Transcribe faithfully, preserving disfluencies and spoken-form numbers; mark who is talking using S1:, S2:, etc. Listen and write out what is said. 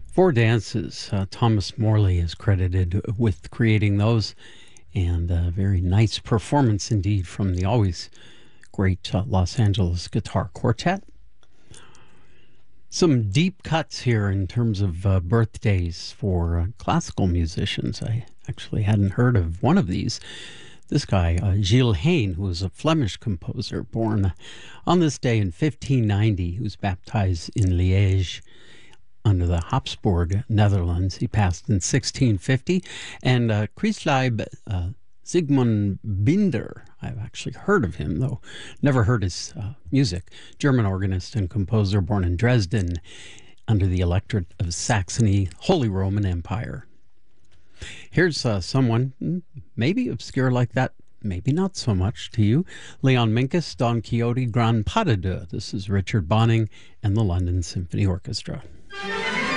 S1: Four dances. Uh, Thomas Morley is credited with creating those, and a very nice performance indeed from the always great uh, Los Angeles Guitar Quartet. Some deep cuts here in terms of uh, birthdays for uh, classical musicians. I actually hadn't heard of one of these. This guy, uh, Gilles Hain, who was a Flemish composer born on this day in fifteen ninety, who was baptized in Liège under the Habsburg Netherlands. He passed in sixteen fifty. And uh, Chryslaib uh, Zygmunt Binder, I've actually heard of him, though never heard his uh, music. German organist and composer born in Dresden under the Electorate of Saxony, Holy Roman Empire. Here's uh, someone maybe obscure like that, maybe not so much to you. Leon Minkus, Don Quixote, Grand Pas de Deux. This is Richard Bonning and the London Symphony Orchestra.